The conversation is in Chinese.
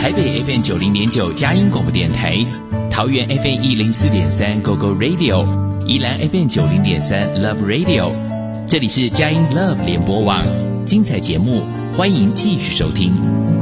台北 FM 90.9佳音广播电台，桃园 FM 104.3 Go Go Radio， 宜兰 FM 90.3 Love Radio， 这里是佳音 Love 联播网，精彩节目欢迎继续收听。